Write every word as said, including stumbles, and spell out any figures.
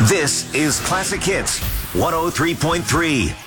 This is Classic Hits one oh three point three.